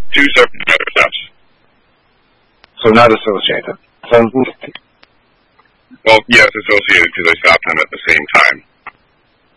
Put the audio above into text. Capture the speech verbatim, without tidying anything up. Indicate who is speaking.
Speaker 1: Two separate other steps.
Speaker 2: So not associated. So,
Speaker 1: well, yes, associated because I stopped them at the same time.